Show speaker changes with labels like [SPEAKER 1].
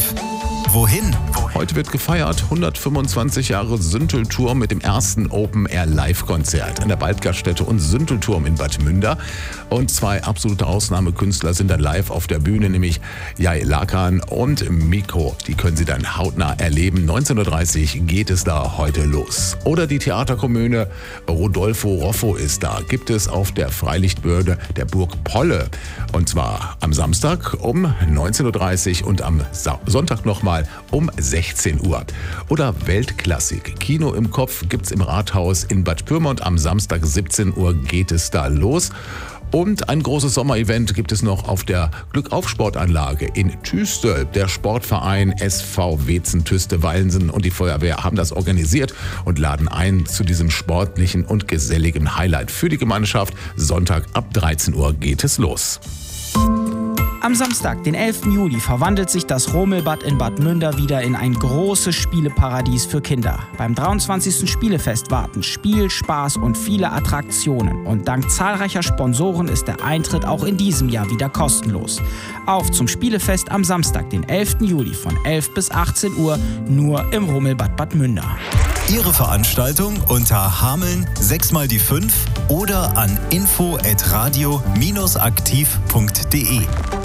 [SPEAKER 1] Live. Wohin?
[SPEAKER 2] Heute wird gefeiert 125 Jahre Süntelturm mit dem ersten Open-Air-Live-Konzert in der Waldgaststätte und Süntelturm in Bad Münder. Und zwei absolute Ausnahmekünstler sind dann live auf der Bühne, nämlich Jai Lakan und Miko. Die können Sie dann hautnah erleben. 19.30 Uhr geht es da heute los. Oder die Theaterkomödie Rodolfo Roffo ist da. Gibt es auf der Freilichtbühne der Burg Polle. Und zwar am Samstag um 19.30 Uhr und am Sonntag nochmal um 16 Uhr. Oder Weltklassik. Kino im Kopf gibt's im Rathaus in Bad Pyrmont. Am Samstag 17 Uhr geht es da los. Und ein großes Sommerevent gibt es noch auf der Glückauf-Sportanlage in Tüstel. Der Sportverein SV Wetzen-Tüste-Wallensen und die Feuerwehr haben das organisiert und laden ein zu diesem sportlichen und geselligen Highlight für die Gemeinschaft. Sonntag ab 13 Uhr geht es los.
[SPEAKER 3] Am Samstag, den 11. Juli, verwandelt sich das Romelbad in Bad Münder wieder in ein großes Spieleparadies für Kinder. Beim 23. Spielefest warten Spiel, Spaß und viele Attraktionen. Und dank zahlreicher Sponsoren ist der Eintritt auch in diesem Jahr wieder kostenlos. Auf zum Spielefest am Samstag, den 11. Juli von 11 bis 18 Uhr, nur im Romelbad Bad Münder.
[SPEAKER 1] Ihre Veranstaltung unter Hameln 6x5 oder an info@radio-aktiv.de.